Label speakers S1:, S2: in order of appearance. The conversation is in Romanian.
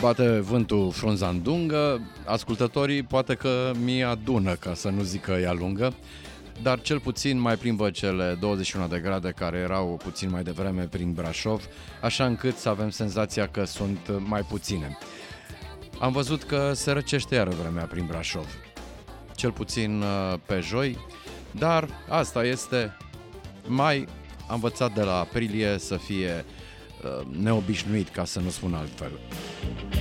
S1: bate vântul frunza în dungă, ascultătorii poate că mi adună, ca să nu zic că ea lungă, dar cel puțin mai plimbă cele 21 de grade care erau puțin mai devreme prin Brașov, așa încât să avem senzația că sunt mai puține. Am văzut că se răcește iară vremea prin Brașov, cel puțin pe joi, dar asta este mai. Am învățat de la aprilie să fie neobișnuit, ca să nu spun altfel.